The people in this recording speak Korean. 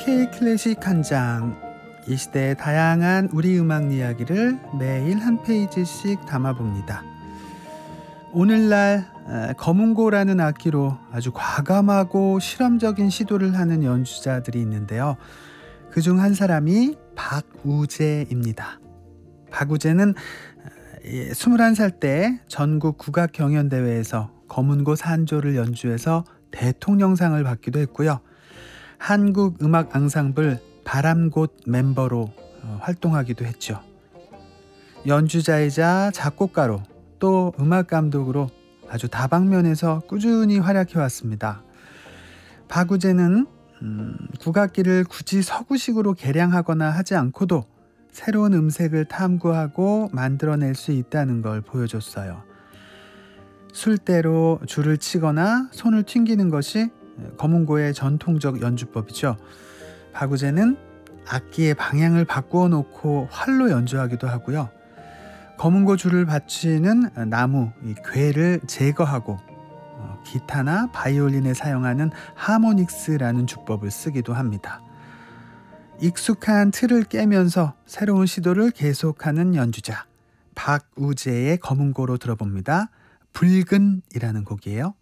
K 클래식 한 장. 이 시대의 다양한 우리 음악 이야기를 매일 한 페이지씩 담아봅니다. 오늘날 거문고라는 악기로 아주 과감하고 실험적인 시도를 하는 연주자들이 있는데요. 그중 한 사람이 박우재입니다. 박우재는 21살 때 전국 국악경연대회에서 거문고 산조를 연주해서 대통령상을 받기도 했고요. 한국음악 앙상블 바람곶 멤버로 활동하기도 했죠. 연주자이자 작곡가로 또 음악감독으로 아주 다방면에서 꾸준히 활약해왔습니다. 박우재는 국악기를 굳이 서구식으로 개량하거나 하지 않고도 새로운 음색을 탐구하고 만들어낼 수 있다는 걸 보여줬어요. 술대로 줄을 치거나 손을 튕기는 것이 거문고의 전통적 연주법이죠. 박우재는 악기의 방향을 바꾸어 놓고 활로 연주하기도 하고요. 거문고 줄을 받치는 나무, 궤를 제거하고 기타나 바이올린에 사용하는 하모닉스라는 주법을 쓰기도 합니다. 익숙한 틀을 깨면서 새로운 시도를 계속하는 연주자 박우재의 거문고로 들어봅니다. 붉은이라는 곡이에요.